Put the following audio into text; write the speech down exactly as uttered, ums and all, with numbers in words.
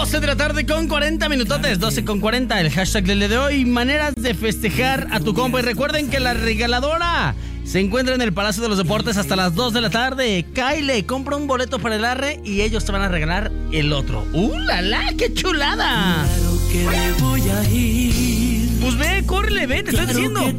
doce de la tarde con cuarenta minutotes, doce con cuarenta, el hashtag del día de hoy, maneras de festejar a tu compa. Y recuerden que la regaladora se encuentra en el Palacio de los Deportes hasta las dos de la tarde. Kyle, compra un boleto para el arre y ellos te van a regalar el otro. ¡Uh, la, la! ¡Qué chulada! Claro que me voy a ir. Pues ve, córrele, ve, te estoy Claro diciendo. que